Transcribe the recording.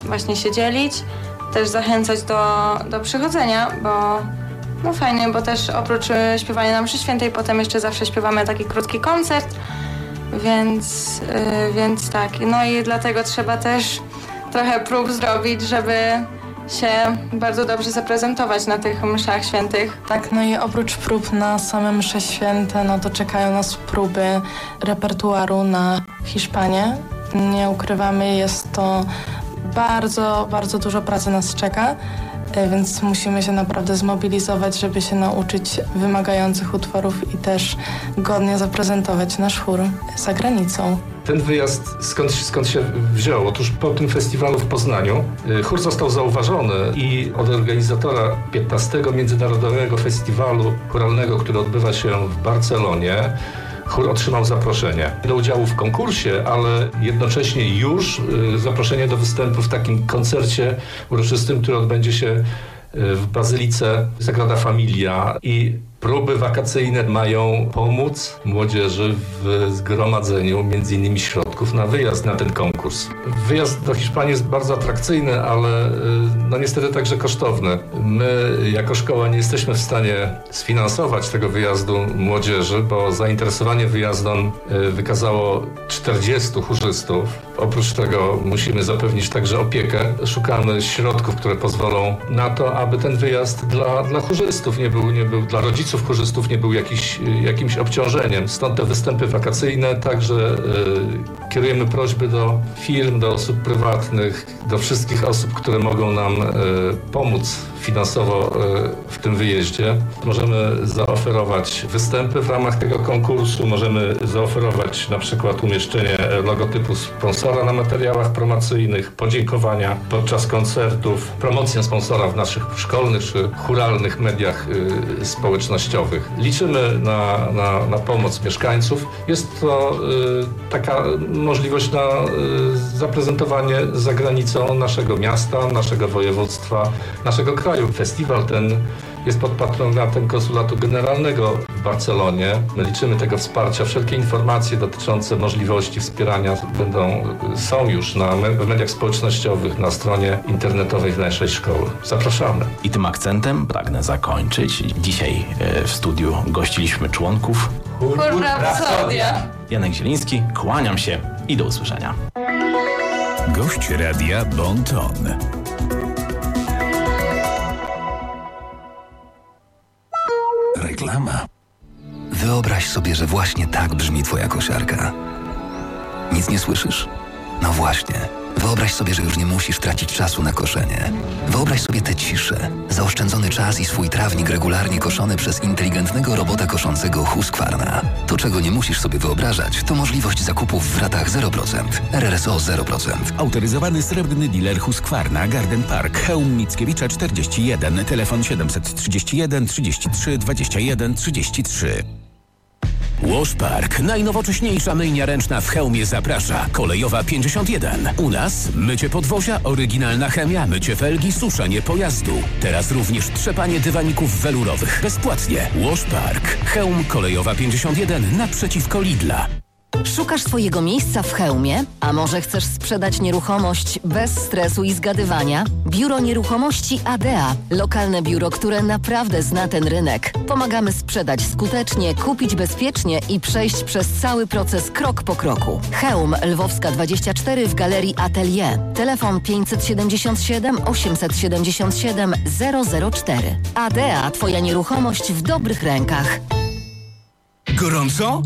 właśnie się dzielić, też zachęcać do przychodzenia, bo no fajnie, bo też oprócz śpiewania na mszy świętej, potem jeszcze zawsze śpiewamy taki krótki koncert, więc tak. No i dlatego trzeba też trochę prób zrobić, żeby się bardzo dobrze zaprezentować na tych mszach świętych. Tak, no i oprócz prób na same msze święte, no to czekają nas próby repertuaru na Hiszpanię. Nie ukrywamy, jest to bardzo, bardzo dużo pracy nas czeka, więc musimy się naprawdę zmobilizować, żeby się nauczyć wymagających utworów i też godnie zaprezentować nasz chór za granicą. Ten wyjazd skąd się wziął? Otóż po tym festiwalu w Poznaniu chór został zauważony i od organizatora 15. Międzynarodowego Festiwalu Chóralnego, który odbywa się w Barcelonie, chór otrzymał zaproszenie do udziału w konkursie, ale jednocześnie już zaproszenie do występu w takim koncercie uroczystym, który odbędzie się w Bazylice Sagrada Familia i próby wakacyjne mają pomóc młodzieży w zgromadzeniu m.in. środków na wyjazd na ten konkurs. Wyjazd do Hiszpanii jest bardzo atrakcyjny, ale no niestety także kosztowny. My jako szkoła nie jesteśmy w stanie sfinansować tego wyjazdu młodzieży, bo zainteresowanie wyjazdem wykazało 40 chórzystów. Oprócz tego musimy zapewnić także opiekę. Szukamy środków, które pozwolą na to, aby ten wyjazd dla chórzystów nie był dla rodziców chórzystów nie był jakimś obciążeniem. Stąd te występy wakacyjne. Także kierujemy prośby do firm, do osób prywatnych, do wszystkich osób, które mogą nam pomóc finansowo w tym wyjeździe. Możemy zaoferować występy w ramach tego konkursu, możemy zaoferować na przykład umieszczenie logotypu sponsora na materiałach promocyjnych, podziękowania podczas koncertów, promocję sponsora w naszych szkolnych czy chóralnych mediach społecznościowych. Liczymy na pomoc mieszkańców. Jest to taka możliwość na zaprezentowanie za granicą naszego miasta, naszego województwa, naszego kraju. Festiwal ten jest pod patronatem Konsulatu Generalnego w Barcelonie. My liczymy tego wsparcia. Wszelkie informacje dotyczące możliwości wspierania są już w mediach społecznościowych, na stronie internetowej naszej szkoły. Zapraszamy. I tym akcentem pragnę zakończyć. Dzisiaj w studiu gościliśmy członków Chór Rapsodia. Janek Zieliński, kłaniam się i do usłyszenia. Gość radia Bon Ton. Reklama. Wyobraź sobie, że właśnie tak brzmi twoja kosiarka. Nic nie słyszysz? No właśnie. Wyobraź sobie, że już nie musisz tracić czasu na koszenie. Wyobraź sobie tę ciszę, zaoszczędzony czas i swój trawnik regularnie koszony przez inteligentnego robota koszącego Husqvarna. To, czego nie musisz sobie wyobrażać, to możliwość zakupów w ratach 0%, RRSO 0%. Autoryzowany srebrny dealer Husqvarna, Garden Park, Chełm Mickiewicza 41, telefon 731 33 21 33. Wash Park, najnowocześniejsza myjnia ręczna w Chełmie zaprasza. Kolejowa 51. U nas mycie podwozia, oryginalna chemia, mycie felgi, suszenie pojazdu. Teraz również trzepanie dywaników welurowych. Bezpłatnie. Wash Park. Chełm, Kolejowa 51 naprzeciwko Lidla. Szukasz swojego miejsca w Chełmie? A może chcesz sprzedać nieruchomość bez stresu i zgadywania? Biuro Nieruchomości ADEA. Lokalne biuro, które naprawdę zna ten rynek. Pomagamy sprzedać skutecznie, kupić bezpiecznie i przejść przez cały proces krok po kroku. Chełm, Lwowska 24 w Galerii Atelier. Telefon 577 877 004. ADEA, twoja nieruchomość w dobrych rękach. Gorąco?